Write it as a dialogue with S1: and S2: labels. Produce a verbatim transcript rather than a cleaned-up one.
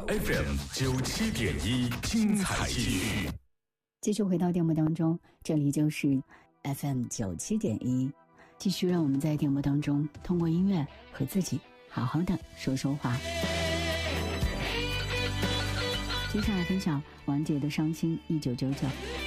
S1: F M 九七点一，精彩继续。
S2: 继续回到电波当中，这里就是 F M 九七点一，继续让我们在电波当中通过音乐和自己好好的说说话。接下来分享王杰的《伤心一九九九》。